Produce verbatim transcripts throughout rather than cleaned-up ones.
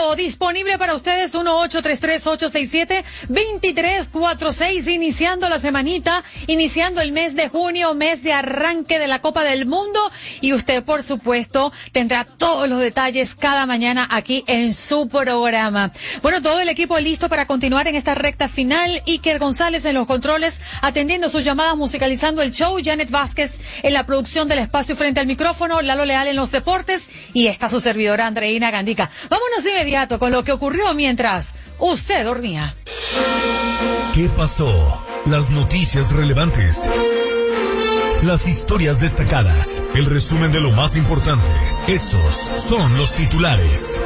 número disponible para ustedes, uno ocho tres tres, ocho seis siete, dos tres cuatro seis, iniciando la semanita, iniciando el mes de junio, mes de arranque de la Copa del Mundo, y usted, por supuesto, tendrá todos los detalles cada mañana aquí en su programa. Bueno, todo el equipo listo para continuar en esta recta final. Iker González en los controles, atendiendo sus llamadas, musicalizando el show. Janet Vázquez en la producción del espacio frente al micrófono. Lalo Leal en los deportes. Y está su servidora Andreina Gandica. Vámonos de inmediato con lo que ocurrió mientras usted dormía. ¿Qué pasó? Las noticias relevantes. Las historias destacadas. El resumen de lo más importante. Estos son los titulares.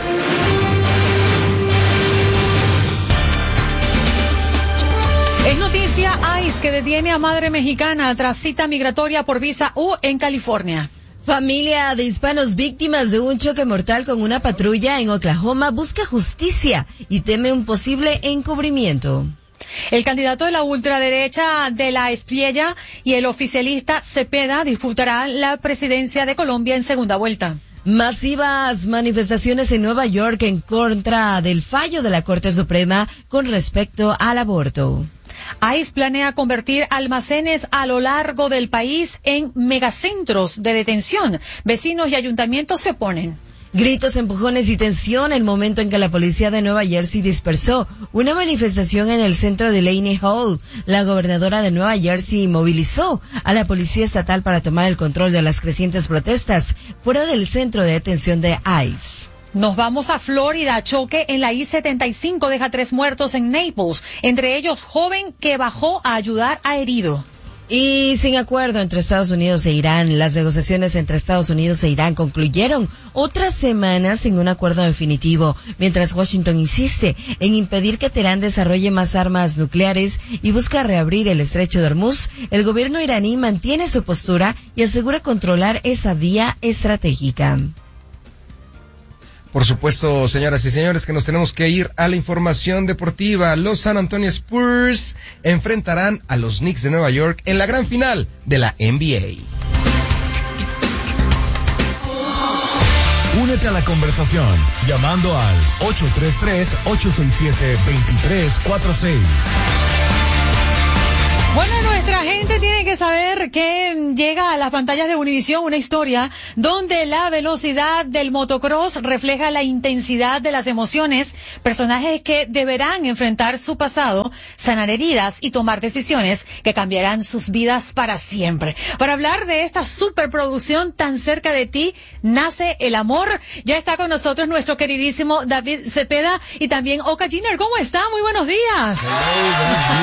Es noticia ICE que detiene a madre mexicana tras cita migratoria por visa U en California. Familia de hispanos víctimas de un choque mortal con una patrulla en Oklahoma busca justicia y teme un posible encubrimiento. El candidato de la ultraderecha de la Espriella y el oficialista Cepeda disputarán la presidencia de Colombia en segunda vuelta. Masivas manifestaciones en Nueva York en contra del fallo de la Corte Suprema con respecto al aborto. ICE planea convertir almacenes a lo largo del país en megacentros de detención. Vecinos y ayuntamientos se oponen. Gritos, empujones y tensión el momento en que la policía de Nueva Jersey dispersó una manifestación en el centro de Laney Hall. La gobernadora de Nueva Jersey movilizó a la policía estatal para tomar el control de las crecientes protestas fuera del centro de detención de ICE. Nos vamos a Florida. Choque en la I setenta y cinco deja tres muertos en Naples, entre ellos joven que bajó a ayudar a herido. Y sin acuerdo entre Estados Unidos e Irán, las negociaciones entre Estados Unidos e Irán concluyeron otras semanas sin un acuerdo definitivo, mientras Washington insiste en impedir que Teherán desarrolle más armas nucleares y busca reabrir el estrecho de Hormuz. El gobierno iraní mantiene su postura y asegura controlar esa vía estratégica. Por supuesto, señoras y señores, que nos tenemos que ir a la información deportiva. Los San Antonio Spurs enfrentarán a los Knicks de Nueva York en la gran final de la N B A. Únete a la conversación llamando al ocho tres tres, ocho seis siete, dos tres cuatro seis. Bueno, nuestra gente tiene que saber que llega a las pantallas de Univisión una historia donde la velocidad del motocross refleja la intensidad de las emociones, personajes que deberán enfrentar su pasado, sanar heridas y tomar decisiones que cambiarán sus vidas para siempre. Para hablar de esta superproducción tan cerca de ti, nace el amor. Ya está con nosotros nuestro queridísimo David Cepeda y también Oka Giner. ¿Cómo está? Muy buenos días. Hello, buenos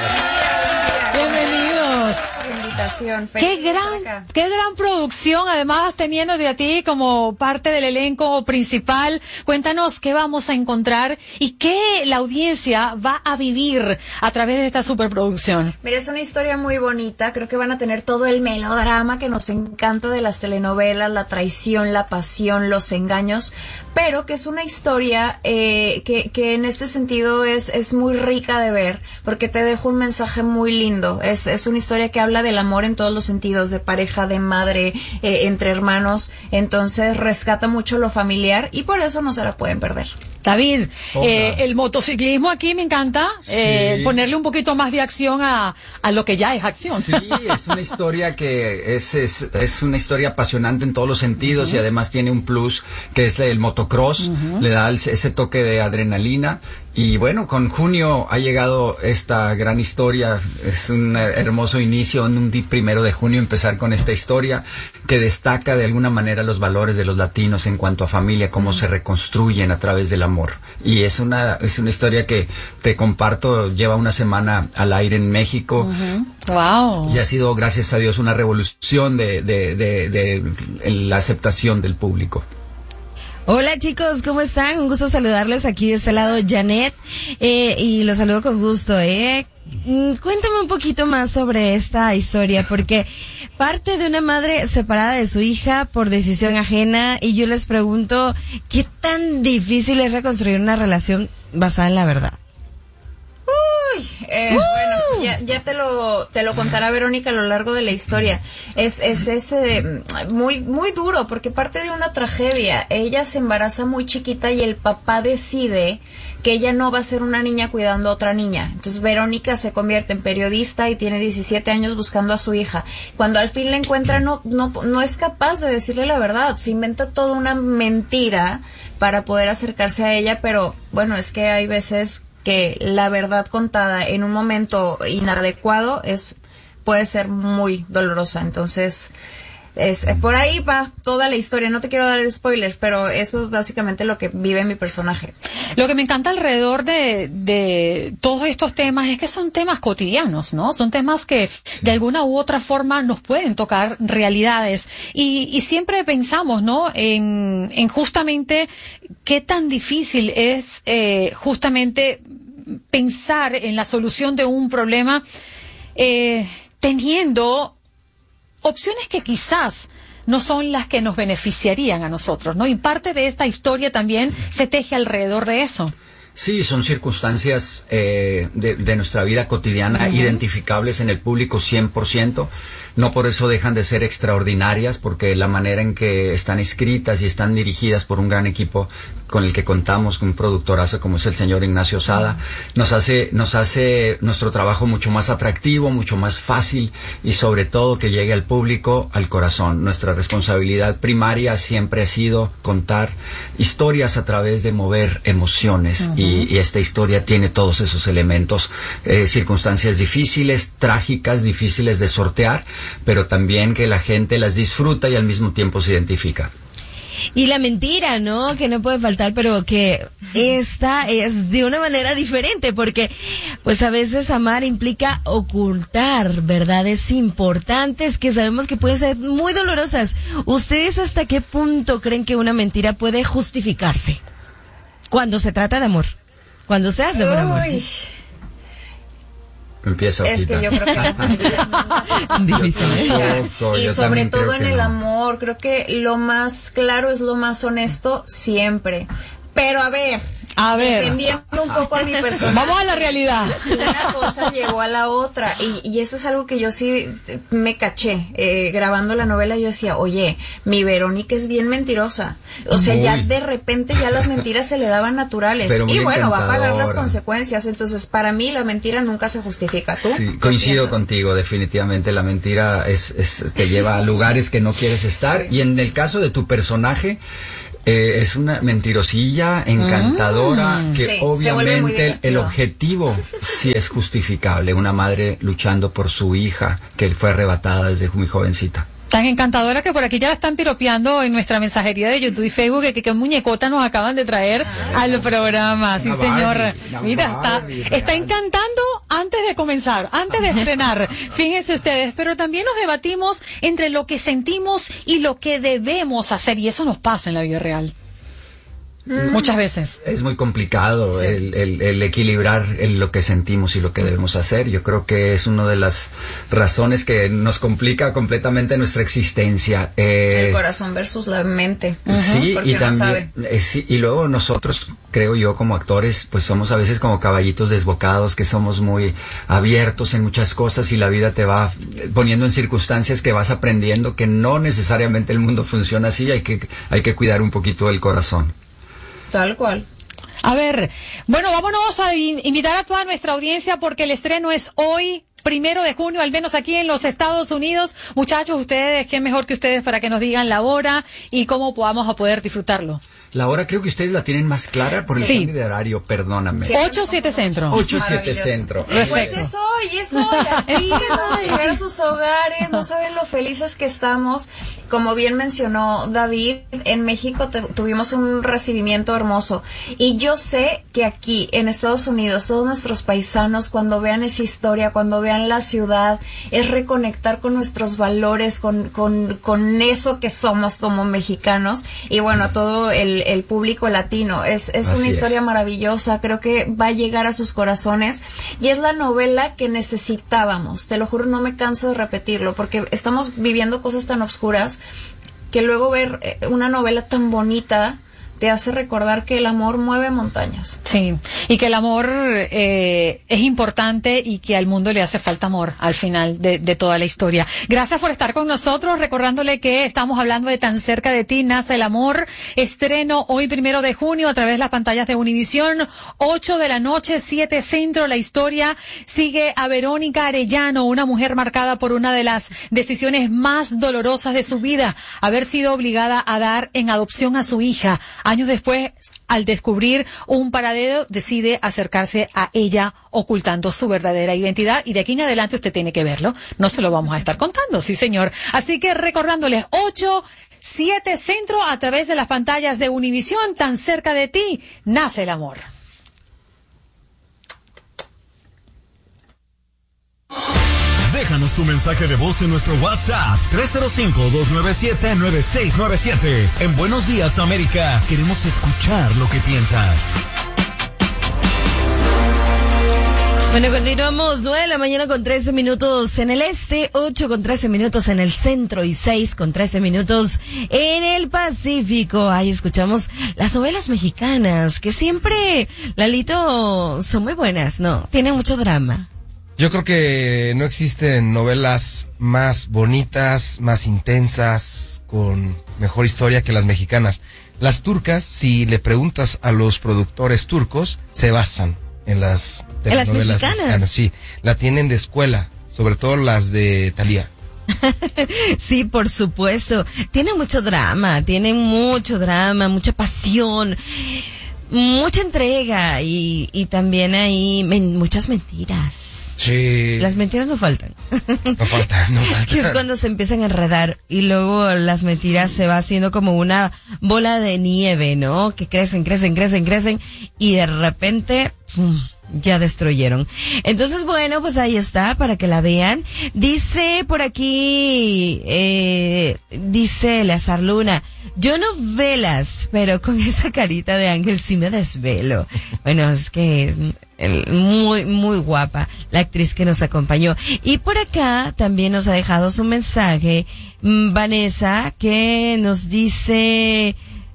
días. Bienvenidos. Invitación. Qué gran, qué gran producción, además teniéndote a ti como parte del elenco principal. Cuéntanos qué vamos a encontrar y qué la audiencia va a vivir a través de esta superproducción. Mira, es una historia muy bonita. Creo que van a tener todo el melodrama que nos encanta de las telenovelas, la traición, la pasión, los engaños, pero que es una historia eh, que, que en este sentido es, es muy rica de ver, porque te deja un mensaje muy lindo. Es, es una historia que habla del amor en todos los sentidos, de pareja, de madre, eh, entre hermanos. Entonces rescata mucho lo familiar y por eso no se la pueden perder. David, eh, el motociclismo aquí me encanta, sí. eh, ponerle un poquito más de acción a, a lo que ya es acción. Sí, es una historia que es, es, es una historia apasionante en todos los sentidos, uh-huh. y además tiene un plus que es el motocross, uh-huh. le da el, ese toque de adrenalina. Y bueno, con junio ha llegado esta gran historia. Es un hermoso inicio en un día primero de junio empezar con esta historia que destaca de alguna manera los valores de los latinos en cuanto a familia, cómo se reconstruyen a través del amor. Y es una es una historia que te comparto, lleva una semana al aire en México. Uh-huh. Wow. Y ha sido, gracias a Dios, una revolución de, de, de, de, de la aceptación del público. Hola chicos, ¿cómo están? Un gusto saludarles aquí de este lado, Janet, eh, y los saludo con gusto, eh. Cuéntame un poquito más sobre esta historia, porque parte de una madre separada de su hija por decisión ajena, y yo les pregunto, ¿qué tan difícil es reconstruir una relación basada en la verdad? Uy, eh, uh. bueno, ya, ya te lo, te lo contará Verónica a lo largo de la historia. Es, es, es eh, muy, muy duro, porque parte de una tragedia. Ella se embaraza muy chiquita y el papá decide que ella no va a ser una niña cuidando a otra niña. Entonces Verónica se convierte en periodista y tiene diecisiete años buscando a su hija. Cuando al fin la encuentra, no, no, no es capaz de decirle la verdad. Se inventa toda una mentira para poder acercarse a ella, pero bueno, es que hay veces que la verdad contada en un momento inadecuado es, puede ser muy dolorosa. Entonces, es, por ahí va toda la historia. No te quiero dar spoilers, pero eso es básicamente lo que vive mi personaje. Lo que me encanta alrededor de, de todos estos temas es que son temas cotidianos, ¿no? Son temas que de alguna u otra forma nos pueden tocar realidades. Y, y siempre pensamos, ¿no? En, en justamente qué tan difícil es eh, justamente pensar en la solución de un problema eh, teniendo opciones que quizás no son las que nos beneficiarían a nosotros, ¿no? Y parte de esta historia también se teje alrededor de eso. Sí, son circunstancias eh, de, de nuestra vida cotidiana, uh-huh, identificables en el público cien por ciento. No por eso dejan de ser extraordinarias, porque la manera en que están escritas y están dirigidas por un gran equipo con el que contamos, un productorazo como es el señor Ignacio Sada, nos hace, nos hace nuestro trabajo mucho más atractivo, mucho más fácil y sobre todo que llegue al público, al corazón. Nuestra responsabilidad primaria siempre ha sido contar historias a través de mover emociones, uh-huh, y, y esta historia tiene todos esos elementos, eh, circunstancias difíciles, trágicas, difíciles de sortear, pero también que la gente las disfruta y al mismo tiempo se identifica. Y la mentira, ¿no? Que no puede faltar, pero que esta es de una manera diferente, porque pues a veces amar implica ocultar verdades importantes que sabemos que pueden ser muy dolorosas. ¿Ustedes hasta qué punto creen que una mentira puede justificarse cuando se trata de amor? Cuando se hace por amor. Empieza es que yo creo que es difícil. Y sobre todo en el no. amor, creo que lo más claro es lo más honesto siempre. Pero a ver, a ver, defendiendo un poco a mi personaje. Vamos a la realidad. Una cosa llegó a la otra y, y eso es algo que yo sí me caché eh, grabando la novela. Yo decía, oye, mi Verónica es bien mentirosa. O sea, muy. ya de repente ya las mentiras se le daban naturales. Y bueno, encantadora. Va a pagar las consecuencias. Entonces, para mí la mentira nunca se justifica. ¿Tú? Sí, coincido piensas? Contigo, definitivamente. La mentira es, es te lleva a lugares que no quieres estar. Sí. Y en el caso de tu personaje, Eh, es una mentirosilla encantadora, mm, que sí, obviamente el, el objetivo sí es justificable. Una madre luchando por su hija que fue arrebatada desde muy jovencita. Tan encantadora que por aquí ya la están piropeando en nuestra mensajería de YouTube y Facebook, que qué muñecota nos acaban de traer ah, al programa. Sí, señor. Barbie, Mira, Barbie, está, está encantando antes de comenzar, antes de estrenar. Fíjense ustedes, pero también nos debatimos entre lo que sentimos y lo que debemos hacer, y eso nos pasa en la vida real. Muchas veces. Es muy complicado sí. el, el, el equilibrar el, lo que sentimos y lo que debemos hacer. Yo creo que es una de las razones que nos complica completamente nuestra existencia. Eh, el corazón versus la mente. Uh-huh. Sí, y también, no eh, sí, y luego nosotros, creo yo, como actores, pues somos a veces como caballitos desbocados, que somos muy abiertos en muchas cosas y la vida te va poniendo en circunstancias que vas aprendiendo que no necesariamente el mundo funciona así. Hay que, hay que cuidar un poquito el corazón. Tal cual. A ver, bueno, vámonos a invitar a toda nuestra audiencia porque el estreno es hoy, primero de junio, al menos aquí en los Estados Unidos. Muchachos, ustedes, ¿qué mejor que ustedes para que nos digan la hora y cómo podamos a poder disfrutarlo? La hora creo que ustedes la tienen más clara por el sí. cambio de horario, perdóname. Sí, ocho siete centro. ocho siete centro. Pues es hoy, es hoy. Aquí vamos a llegar a sus hogares, no saben lo felices que estamos. Como bien mencionó David, en México te, tuvimos un recibimiento hermoso. Y yo sé que aquí, en Estados Unidos, todos nuestros paisanos, cuando vean esa historia, cuando vean la ciudad, es reconectar con nuestros valores, con, con, con eso que somos como mexicanos. Y bueno, a todo el el público latino. Es, es una historia es. maravillosa, creo que va a llegar a sus corazones y es la novela que necesitábamos. Te lo juro, no me canso de repetirlo, porque estamos viviendo cosas tan obscuras que luego ver una novela tan bonita te hace recordar que el amor mueve montañas. Sí, y que el amor eh, es importante y que al mundo le hace falta amor al final de, de toda la historia. Gracias por estar con nosotros, recordándole que estamos hablando de Tan cerca de ti, nace el amor. Estreno hoy primero de junio a través de las pantallas de Univisión, ocho de la noche, siete centro. La historia sigue a Verónica Arellano, una mujer marcada por una de las decisiones más dolorosas de su vida, haber sido obligada a dar en adopción a su hija. Años después, al descubrir un paradero, decide acercarse a ella ocultando su verdadera identidad, y de aquí en adelante usted tiene que verlo. No se lo vamos a estar contando, sí señor. Así que recordándoles, ocho, siete centro a través de las pantallas de Univisión, Tan cerca de ti, nace el amor. Déjanos tu mensaje de voz en nuestro WhatsApp tres cero cinco, dos nueve siete, nueve seis nueve siete. En Buenos Días, América, queremos escuchar lo que piensas. Bueno, continuamos, nueve de la mañana con trece minutos en el este, ocho con trece minutos en el centro y seis con trece minutos en el Pacífico. Ahí escuchamos las novelas mexicanas, que siempre, Lalito, son muy buenas, ¿no? Tienen mucho drama. Yo creo que no existen novelas más bonitas, más intensas, con mejor historia que las mexicanas. Las turcas, si le preguntas a los productores turcos, se basan en las telenovelas mexicanas. mexicanas. Sí, la tienen de escuela, sobre todo las de Thalía. Sí, por supuesto. Tienen mucho drama, tienen mucho drama, mucha pasión, mucha entrega y, y también hay men- muchas mentiras. Sí. Las mentiras no faltan. No faltan, no faltan. Que es cuando se empiezan a enredar y luego las mentiras se va haciendo como una bola de nieve, ¿no? Que crecen, crecen, crecen, crecen y de repente ¡pum!, ya destruyeron. Entonces, bueno, pues ahí está, para que la vean. Dice por aquí, eh, dice Eleazar Luna, yo no velas, pero con esa carita de ángel sí me desvelo. Bueno, es que el, muy, muy guapa la actriz que nos acompañó. Y por acá también nos ha dejado su mensaje mmm, Vanessa, que nos dice...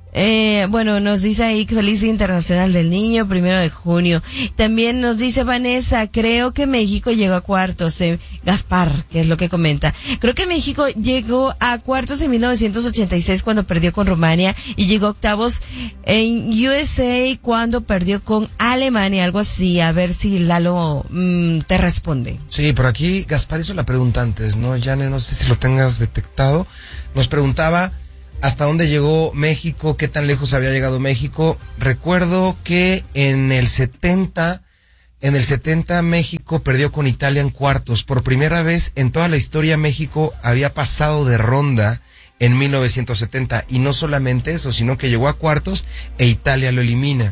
Eh, bueno, nos dice ahí que feliz Día Internacional del Niño, primero de junio. También nos dice Vanessa, creo que México llegó a cuartos, eh, Gaspar, que es lo que comenta. Creo que México llegó a cuartos en mil novecientos ochenta y seis cuando perdió con Rumania y llegó a octavos en U S A cuando perdió con Alemania, algo así. A ver si Lalo mmm, te responde. Sí, por aquí Gaspar hizo la pregunta antes, ¿no? Yane, no sé si lo tengas detectado. Nos preguntaba hasta dónde llegó México, qué tan lejos había llegado México. Recuerdo que en el setenta, en el setenta México perdió con Italia en cuartos. Por primera vez en toda la historia México había pasado de ronda en mil novecientos setenta. Y no solamente eso, sino que llegó a cuartos e Italia lo elimina.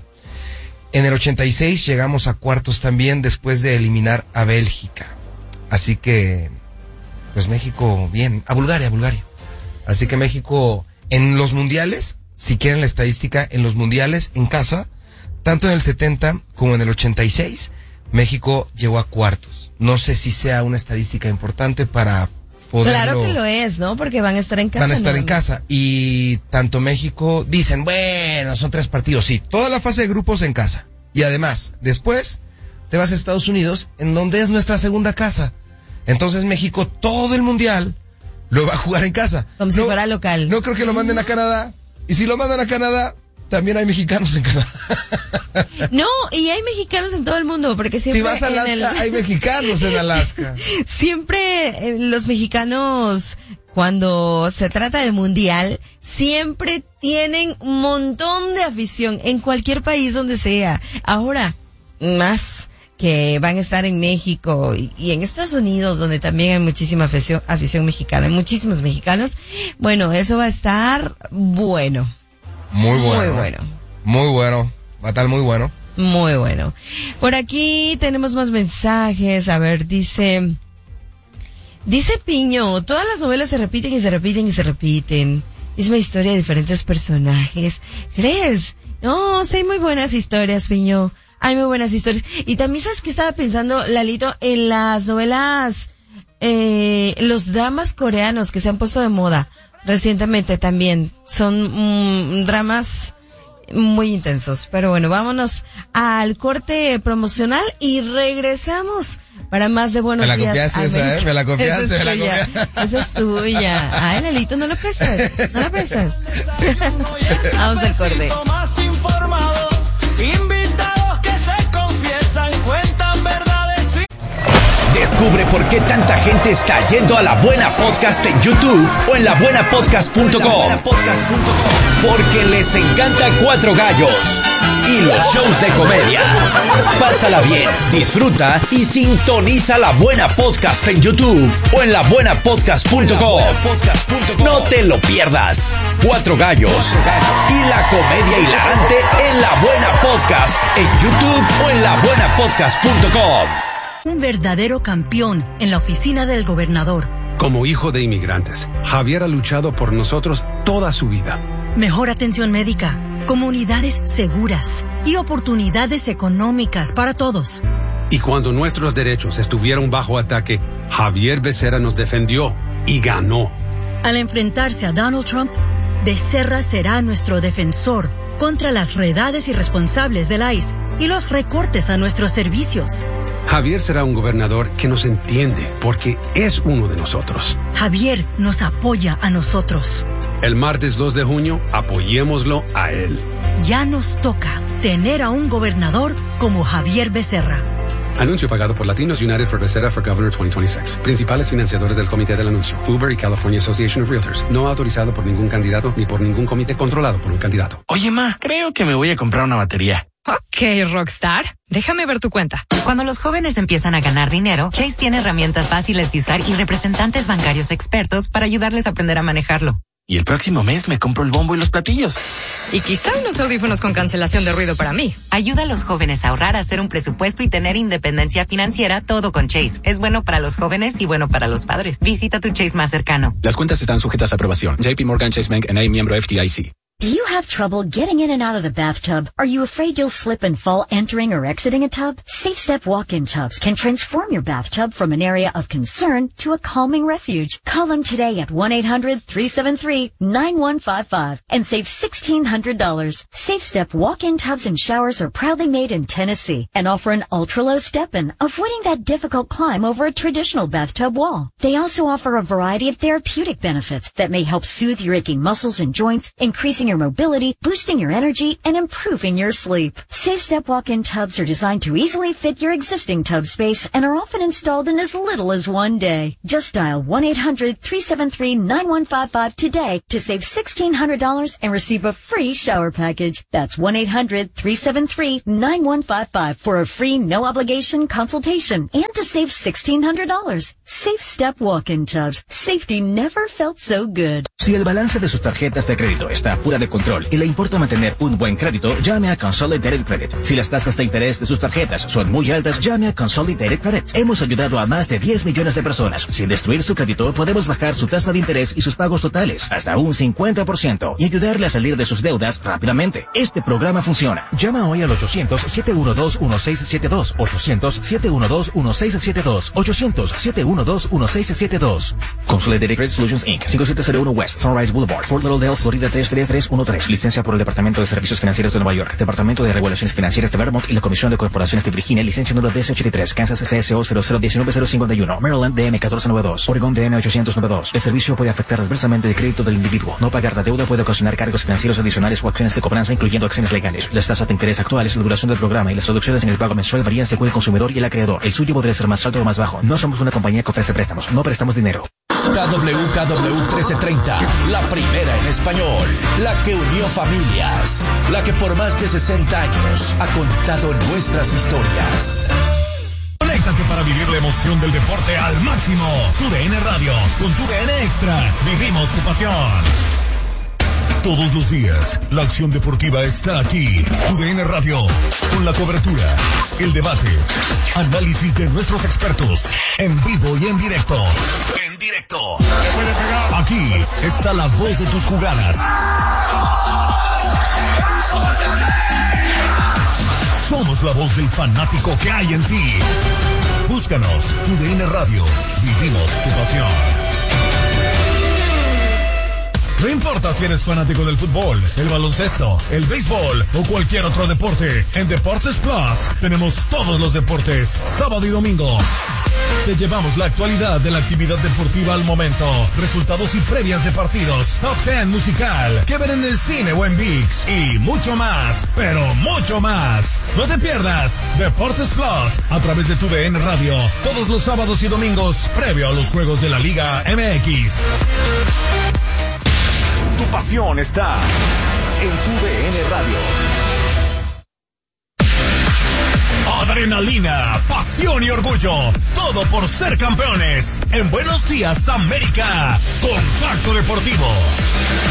En el ochenta y seis llegamos a cuartos también después de eliminar a Bélgica. Así que, pues México, bien, a Bulgaria, Bulgaria. Así que México... En los mundiales, si quieren la estadística, en los mundiales en casa, tanto en el setenta como en el ochenta y seis, México llegó a cuartos. No sé si sea una estadística importante para poderlo... Claro que lo es, ¿no? Porque van a estar en casa. Van a estar ¿no? en casa. Y tanto México, dicen, bueno, son tres partidos. Sí, toda la fase de grupos en casa. Y además, después, te vas a Estados Unidos, en donde es nuestra segunda casa. Entonces México, todo el mundial... lo va a jugar en casa. Como no, si fuera local. No creo que lo manden a Canadá. Y si lo mandan a Canadá, también hay mexicanos en Canadá. No, y hay mexicanos en todo el mundo, porque siempre... Si vas a Alaska, el... hay mexicanos en Alaska. Siempre eh, los mexicanos, cuando se trata de mundial, siempre tienen un montón de afición en cualquier país donde sea. Ahora, más... que van a estar en México y, y en Estados Unidos, donde también hay muchísima afición, afición mexicana, hay muchísimos mexicanos. Bueno, eso va a estar bueno. Muy bueno. Muy bueno. Muy bueno. Va a estar muy bueno. Muy bueno. Por aquí tenemos más mensajes. A ver, dice... Dice Piño, todas las novelas se repiten y se repiten y se repiten. Misma historia de diferentes personajes. ¿Crees? No, sí hay muy buenas historias, Piño. Hay muy buenas historias. Y también, ¿sabes qué estaba pensando, Lalito? En las novelas, eh, los dramas coreanos que se han puesto de moda recientemente también. Son mmm, dramas muy intensos. Pero bueno, vámonos al corte promocional y regresamos para más de Buenos Días. Me la copiaste esa, ¿eh? Me la copiaste, esa me la copiaste. Esa es tuya. Ay, Lalito, no la prestas. No la prestas. Vamos al corte. Más informado, invitados que se confiesan, cuentan verdades. Descubre por qué tanta gente está yendo a La Buena Podcast en YouTube o en la buena podcast punto com. Porque les encanta Cuatro Gallos y los shows de comedia. Pásala bien, disfruta y sintoniza La Buena Podcast en YouTube o en la buena podcast punto com. No te lo pierdas. Cuatro Gallos y la comedia hilarante en La Buena Podcast en YouTube o en la buena podcast punto com. Un verdadero campeón en la oficina del gobernador. Como hijo de inmigrantes, Javier ha luchado por nosotros toda su vida. Mejor atención médica, comunidades seguras y oportunidades económicas para todos. Y cuando nuestros derechos estuvieron bajo ataque, Javier Becerra nos defendió y ganó. Al enfrentarse a Donald Trump, Becerra será nuestro defensor contra las redades irresponsables del I C E y los recortes a nuestros servicios. Javier será un gobernador que nos entiende porque es uno de nosotros. Javier nos apoya a nosotros. El martes dos de junio, apoyémoslo a él. Ya nos toca tener a un gobernador como Javier Becerra. Anuncio pagado por Latinos United for Becerra for Governor veinte veintiséis. Principales financiadores del comité del anuncio: Uber y California Association of Realtors. No autorizado por ningún candidato ni por ningún comité controlado por un candidato. Oye, ma, creo que me voy a comprar una batería. Ok, Rockstar. Déjame ver tu cuenta. Cuando los jóvenes empiezan a ganar dinero, Chase tiene herramientas fáciles de usar y representantes bancarios expertos para ayudarles a aprender a manejarlo. Y el próximo mes me compro el bombo y los platillos. Y quizá unos audífonos con cancelación de ruido para mí. Ayuda a los jóvenes a ahorrar, a hacer un presupuesto y tener independencia financiera, todo con Chase. Es bueno para los jóvenes y bueno para los padres. Visita tu Chase más cercano. Las cuentas están sujetas a aprobación. J P Morgan Chase Bank N A, miembro F D I C. Do you have trouble getting in and out of the bathtub? Are you afraid you'll slip and fall entering or exiting a tub? Safe Step walk-in tubs can transform your bathtub from an area of concern to a calming refuge. Call them today at one eight hundred three seven three nine one five five and save sixteen hundred dollars. Safe Step walk-in tubs and showers are proudly made in Tennessee and offer an ultra-low step-in, avoiding that difficult climb over a traditional bathtub wall. They also offer a variety of therapeutic benefits that may help soothe your aching muscles and joints, increasing your mobility, boosting your energy, and improving your sleep. Safe Step walk-in tubs are designed to easily fit your existing tub space and are often installed in as little as one day. Just dial one eight hundred three seven three nine one five five today to save sixteen hundred dollars and receive a free shower package. That's one eight hundred three seven three nine one five five for a free no-obligation consultation and to save sixteen hundred dollars. Safe Step walk-in tubs. Safety never felt so good. Si el balance de sus tarjetas de crédito está fuera de control y le importa mantener un buen crédito, llame a Consolidated Credit. Si las tasas de interés de sus tarjetas son muy altas, llame a Consolidated Credit. Hemos ayudado a más de diez millones de personas. Sin destruir su crédito, podemos bajar su tasa de interés y sus pagos totales hasta un cincuenta por ciento y ayudarle a salir de sus deudas rápidamente. Este programa funciona. Llama hoy al ochocientos siete uno dos uno seis siete dos, ochocientos siete uno dos uno seis siete dos, ochocientos siete uno dos uno seis siete dos. Consolidated Credit Solutions incorporated. cinco siete cero uno West Sunrise Boulevard, Fort Lauderdale, Florida tres tres tres uno tres. Licencia por el Departamento de Servicios Financieros de Nueva York, Departamento de Regulaciones Financieras de Vermont y la Comisión de Corporaciones de Virginia. Licencia número D S ochenta y tres. Kansas C S O cero cero uno nueve cero cinco uno. Maryland D M catorce noventa y dos. Oregon D M ochocientos noventa y dos. El servicio puede afectar adversamente el crédito del individuo. No pagar la deuda puede ocasionar cargos financieros adicionales o acciones de cobranza, incluyendo acciones legales. Las tasas de interés actuales, la duración del programa y las reducciones en el pago mensual varían según el consumidor y el acreedor. El suyo podría ser más alto o más bajo. No somos una compañía que ofrece préstamos. No prestamos dinero. K W K W trece treinta, la primera en español, la que unió familias, la que por más de sesenta años ha contado nuestras historias. Conéctate para vivir la emoción del deporte al máximo. Tu D N Radio, con Tu D N Extra, vivimos tu pasión. Todos los días, la acción deportiva está aquí. Tu D N Radio, con la cobertura, el debate, análisis de nuestros expertos, en vivo y en directo. En directo. Aquí está la voz de tus jugadas. Somos la voz del fanático que hay en ti. Búscanos, Tu D N Radio, vivimos tu pasión. No importa si eres fanático del fútbol, el baloncesto, el béisbol o cualquier otro deporte, en Deportes Plus tenemos todos los deportes, sábado y domingo. Te llevamos la actualidad de la actividad deportiva al momento, resultados y previas de partidos, top ten musical, que ver en el cine o en ViX y mucho más, pero mucho más. No te pierdas Deportes Plus a través de tu D N Radio, todos los sábados y domingos, previo a los juegos de la Liga M X. Tu pasión está en tu D N Radio. Adrenalina, pasión y orgullo, todo por ser campeones. En Buenos Días, América, Contacto Deportivo.